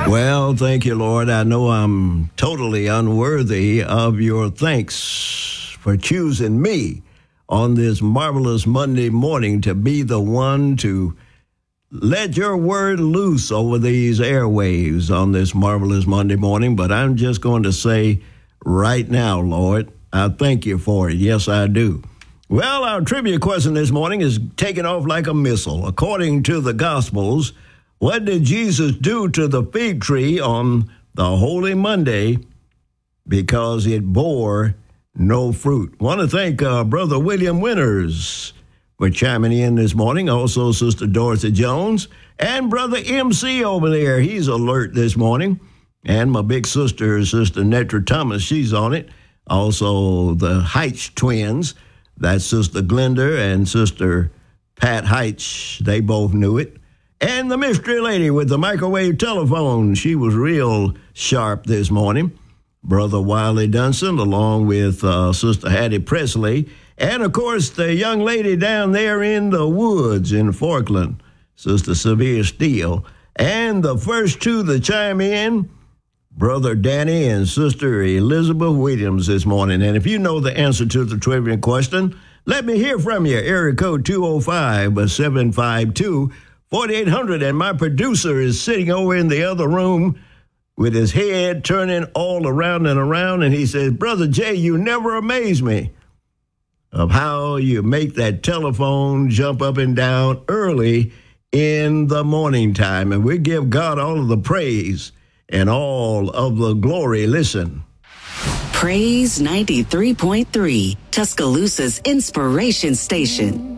Well, thank you, Lord. I know I'm totally unworthy of your thanks for choosing me on this marvelous Monday morning to be the one to let your word loose over these airwaves on this marvelous Monday morning. But I'm just going to say right now, Lord, I thank you for it. Yes, I do. Well, our trivia question this morning is taking off like a missile. According to the Gospels, what did Jesus do to the fig tree on the Holy Monday because it bore no fruit? Want to thank Brother William Winters for chiming in this morning. Also, Sister Dorothy Jones and Brother MC over there. He's alert this morning. And my big sister, Sister Netra Thomas, she's on it. Also, the Heitch twins. That's Sister Glenda and Sister Pat Heitch. They both knew it. And the mystery lady with the microwave telephone. She was real sharp this morning. Brother Wiley Dunson, along with Sister Hattie Presley. And, of course, the young lady down there in the woods in Forkland, Sister Severe Steele. And the first two to chime in, Brother Danny and Sister Elizabeth Williams this morning. And if you know the answer to the trivia question, let me hear from you. Area code 205-752-4800. And my producer is sitting over in the other room with his head turning all around and around. And he says, Brother Jay, you never amaze me of how you make that telephone jump up and down early in the morning time. And we give God all of the praise and all of the glory. Listen. Praise 93.3, Tuscaloosa's inspiration station.